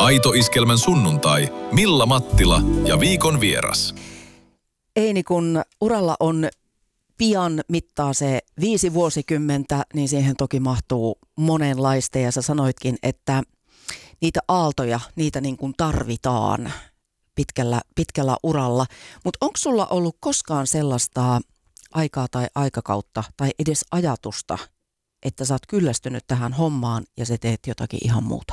Aito Iskelmän sunnuntai, Milla Mattila ja viikon vieras. Eini, kun uralla on pian mittaa se 5 vuosikymmentä, niin siihen toki mahtuu monenlaista. Ja sä sanoitkin, että niitä aaltoja, niitä niin kuin tarvitaan pitkällä uralla. Mutta onko sulla ollut koskaan sellaista aikaa tai aikakautta tai edes ajatusta, että sä oot kyllästynyt tähän hommaan ja sä teet jotakin ihan muuta?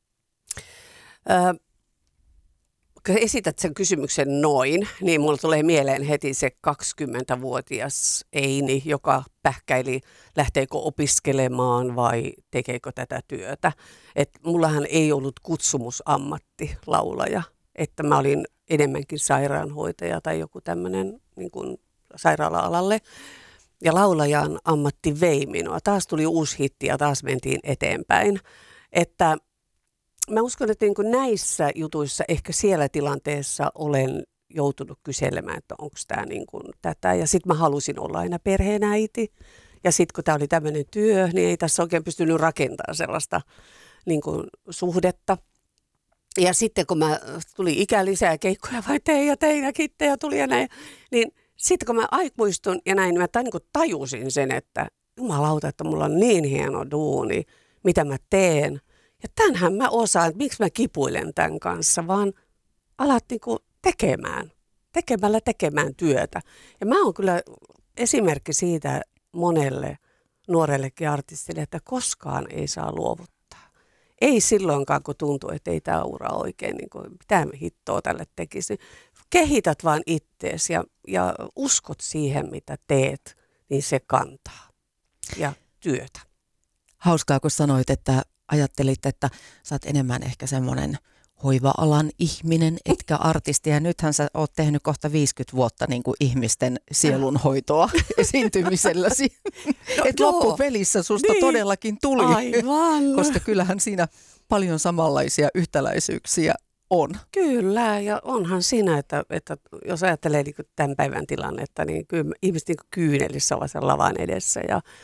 Kun esität sen kysymyksen noin, niin mulla tulee mieleen heti se 20-vuotias Eini, joka pähkäili, lähteekö opiskelemaan vai tekeekö tätä työtä. Et mullahan ei ollut kutsumusammatti laulaja, että mä olin enemmänkin sairaanhoitaja tai joku tämmöinen niin kuin sairaala-alalle. Ja laulajan ammatti vei minua. Taas tuli uusi hitti ja taas mentiin eteenpäin. Että mä uskon, että niin kuin näissä jutuissa ehkä siellä tilanteessa olen joutunut kyselemään, että onko tämä niin kuin tätä. Ja sitten mä halusin olla aina perheenäiti. Ja sitten kun tämä oli tämmöinen työ, niin ei tässä oikein pystynyt rakentamaan sellaista niin kuin suhdetta. Ja sitten kun mä tuli ikä lisää keikkoja, vai tein ja kittejä tuli ja näin, niin sitten kun mä aikuistun ja näin, niin mä niin kuin tajusin sen, että jumalauta, että mulla on niin hieno duuni, mitä mä teen. Ja tämänhän mä osaan, että miksi mä kipuilen tämän kanssa, vaan alat niin kuin tekemään työtä. Ja mä oon kyllä esimerkki siitä monelle nuorellekin artistille, että koskaan ei saa luovuttaa. Ei silloinkaan, kun tuntuu, että ei tämä ura oikein, niin kuin, mitä hittoa tälle tekisi. Kehität vaan ittees ja uskot siihen, mitä teet, niin se kantaa ja työtä. Hauskaa, kun sanoit, että ajattelit, että sä oot enemmän ehkä semmoinen hoiva-alan ihminen, etkä artisti. Ja nythän sä oot tehnyt kohta 50 vuotta niin kuin ihmisten sielunhoitoa esiintymiselläsi. No, että loppupelissä susta niin todellakin tuli. Aivan. Koska kyllähän siinä paljon samanlaisia yhtäläisyyksiä on. Kyllä, ja onhan siinä, että jos ajattelee niin tämän päivän tilannetta, niin kyllä ihmiset niin kyynelissä ovat sen lavan edessä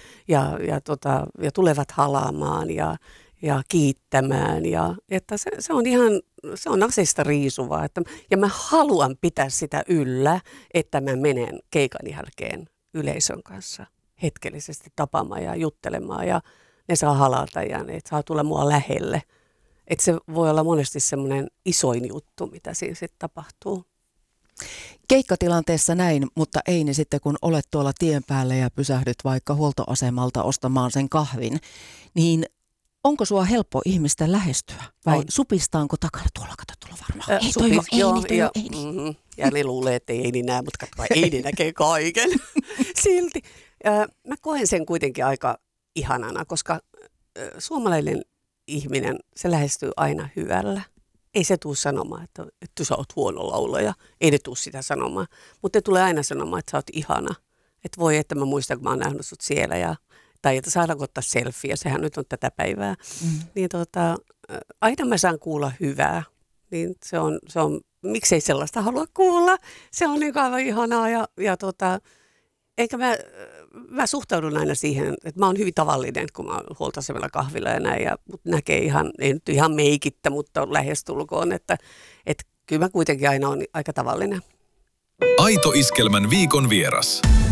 ja tulevat halaamaan ja kiittämään. Ja, että se on asiasta riisuvaa. Ja mä haluan pitää sitä yllä, että mä menen keikan jälkeen yleisön kanssa hetkellisesti tapaamaan ja juttelemaan. Ja ne saa halata ja ne saa tulla mua lähelle. Että se voi olla monesti semmoinen isoin juttu, mitä siinä sitten tapahtuu. Keikkatilanteessa näin, mutta ei niin sitten kun olet tuolla tien päällä ja pysähdyt vaikka huoltoasemalta ostamaan sen kahvin, niin onko sua helppo ihmistä lähestyä vai supistaanko takana? Tuolla varmaan. Ei, toi on Eini. Mm-hmm. Ja ne luulee, että ei Eini näe, mutta katsotaan, Eini näkee kaiken silti. Mä koen sen kuitenkin aika ihanana, koska suomalainen ihminen, se lähestyy aina hyvällä. Ei se tule sanomaan, että sä oot huono laulaja. Ei ne tule sitä sanomaan. Mutta ne tulee aina sanomaan, että sä oot ihana. Että voi, että mä muistan, kun mä oon nähnyt sut siellä. Tai että saadaanko ottaa selfie. Sehän nyt on tätä päivää. Niin aina mä saan kuulla hyvää. Niin se on miksei sellaista halua kuulla. Se on niin aivan ihanaa. Eikä mä suhtaudun aina siihen, että mä oon hyvin tavallinen, kun mä oon huoltoasemalla kahvilla ja näin, mutta näkee ei nyt ihan meikittä, mutta on lähestulkoon, että kyllä mä kuitenkin aina on aika tavallinen. Aito Iskelmän viikon vieras.